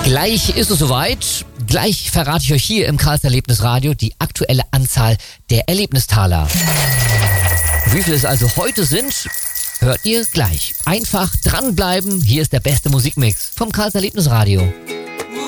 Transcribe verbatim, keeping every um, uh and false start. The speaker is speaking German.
Gleich ist es soweit. Gleich verrate ich euch hier im Karls Erlebnisradio die aktuelle Anzahl der Erlebnistaler. Wie viele es also heute sind, hört ihr gleich. Einfach dranbleiben. Hier ist der beste Musikmix vom Karls Erlebnisradio.